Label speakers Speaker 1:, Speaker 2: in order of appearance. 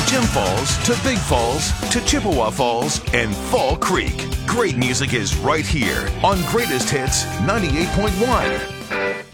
Speaker 1: Gem Falls to Big Falls to Chippewa Falls and Fall Creek. Great music is right here on Greatest Hits 98.1.